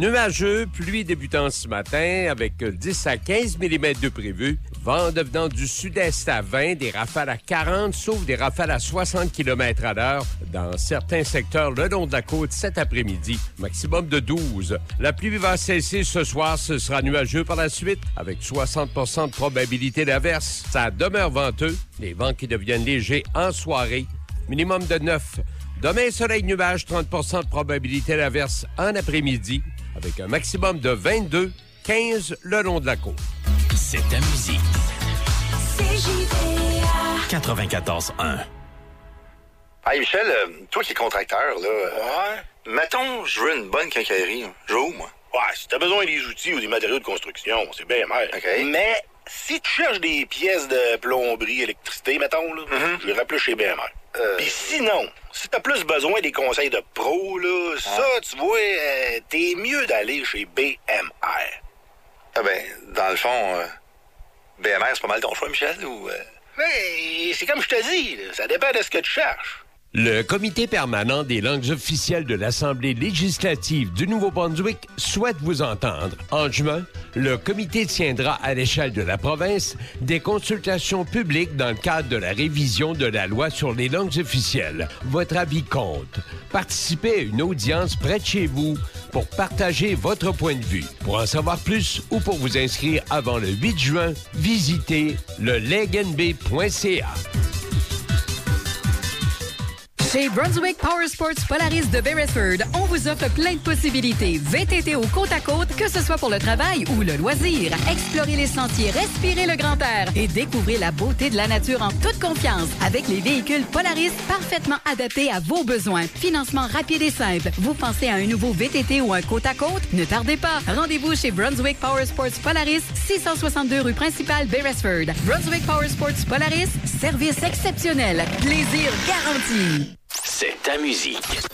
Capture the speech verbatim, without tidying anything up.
Nuageux, pluie débutant ce matin avec dix à quinze millimètres de prévu. Vent devenant du sud-est à vingt, des rafales à quarante, sauf des rafales à soixante kilomètres à l'heure dans certains secteurs le long de la côte cet après-midi. Maximum de douze. La pluie va cesser ce soir. Ce sera nuageux par la suite avec soixante pour cent de probabilité d'averse. Ça demeure venteux. Les vents qui deviennent légers en soirée. Minimum de neuf. Demain, soleil, nuage, trente pour cent de probabilité d'averse en après-midi avec un maximum de vingt-deux, quinze le long de la côte. C'est ta musique. C J V A quatre-vingt-quatorze un. Hey Michel, euh, toi qui es contracteur, là, ouais. Mettons, je veux une bonne quincaillerie. Je vais où, moi? Ouais, si t'as besoin des outils ou des matériaux de construction, c'est bien mal. OK. Mais si tu cherches des pièces de plomberie, électricité, mettons, là, mm-hmm. je vais plus chez B M R. Euh... Puis sinon, si t'as plus besoin des conseils de pro, là, ah. ça, tu vois, euh, t'es mieux d'aller chez B M R. Ah ben, dans le fond, euh, B M R, c'est pas mal ton choix, Michel, ou... Euh... Mais c'est comme je te dis, là, ça dépend de ce que tu cherches. Le Comité permanent des langues officielles de l'Assemblée législative du Nouveau-Brunswick souhaite vous entendre. En juin, le comité tiendra à l'échelle de la province des consultations publiques dans le cadre de la révision de la loi sur les langues officielles. Votre avis compte. Participez à une audience près de chez vous pour partager votre point de vue. Pour en savoir plus ou pour vous inscrire avant le huit juin, visitez le legnb point c a. Chez Brunswick Power Sports Polaris de Beresford, on vous offre plein de possibilités. V T T au côte à côte, que ce soit pour le travail ou le loisir. Explorez les sentiers, respirez le grand air et découvrez la beauté de la nature en toute confiance avec les véhicules Polaris parfaitement adaptés à vos besoins. Financement rapide et simple. Vous pensez à un nouveau V T T ou un côte à côte? Ne tardez pas. Rendez-vous chez Brunswick Power Sports Polaris, six cent soixante-deux rue principale, Beresford. Brunswick Power Sports Polaris, service exceptionnel. Plaisir garanti. C'est ta musique.